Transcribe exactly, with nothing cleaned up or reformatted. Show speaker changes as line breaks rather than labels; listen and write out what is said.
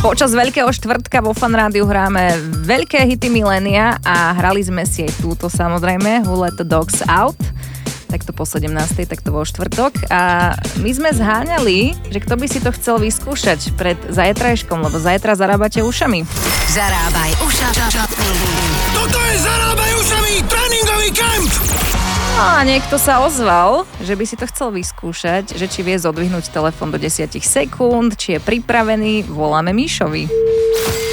Počas Veľkého štvrtka vo Fan Rádiu hráme veľké hity milénia a hrali sme si aj túto samozrejme, Who Let the Dogs Out. Takto po sedemnástej, takto vo štvrtok. A my sme zháňali, že kto by si to chcel vyskúšať pred zajtrajškom, lebo zajtra zarábate ušami.
Zarábaj ušami.
Toto je Zarábaj ušami tréningový kemp!
No a niekto sa ozval, že by si to chcel vyskúšať, že či vie zodvihnúť telefón do desať sekúnd, či je pripravený, voláme Míšovi.